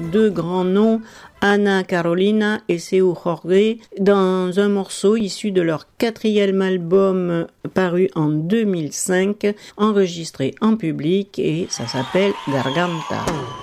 deux grands noms, Ana Carolina et Seu Jorge, dans un morceau issu de leur 4e album paru en 2005, enregistré en public, et ça s'appelle Garganta.